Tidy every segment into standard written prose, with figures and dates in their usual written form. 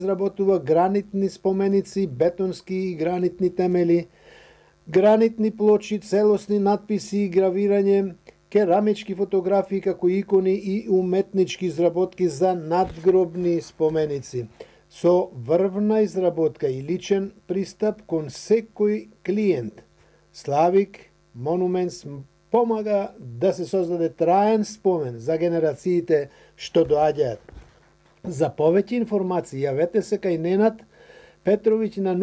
изработува гранитни споменици, бетонски и гранитни темели, гранитни плочи, целосни надписи и гравирање, керамички фотографии како икони и уметнички изработки за надгробни споменици. Со врвна изработка и личен пристап кон секој клиент, Славик Монументс помага да се создаде траен спомен за генерациите што доаѓаат. За повеќе информации јавете се кај Ненад Петровиќ на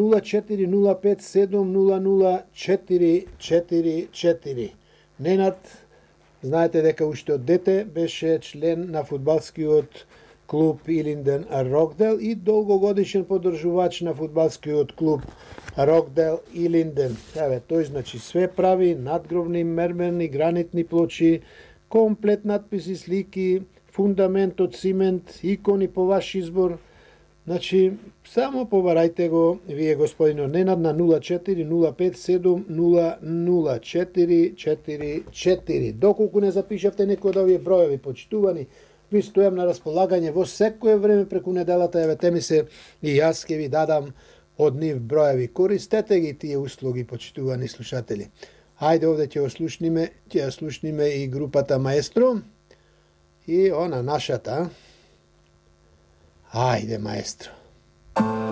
0405700444. Ненад, знаете дека уште од дете беше член на фудбалскиот клуб Илинден Рокдел и долгогодишен поддржувач на фудбалскиот клуб Рокдел Илинден. Еве, тој значи све прави, надгробни, мермерни, гранитни плочи, комплет надписи, слики, фундамент од цимент, икони по ваш избор. Значи, само побарајте го вие господино Ненад на 0405700444. Доколку не запишавте некој од овие броеви, почитувани, ви стојам на располагање во секое време преку неделата, евете ми се и јас ќе ви дадам од нив броеви. Користете ги тие услуги, почитувани слушатели. Ајде овде ќе ја слушниме и групата Маестро и она нашата. Ајде, маестро.